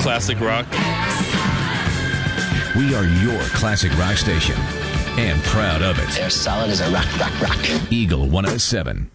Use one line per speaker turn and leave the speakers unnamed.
classic rock.
We are your classic rock station, and proud of it.
They're solid as a rock.
Eagle 107.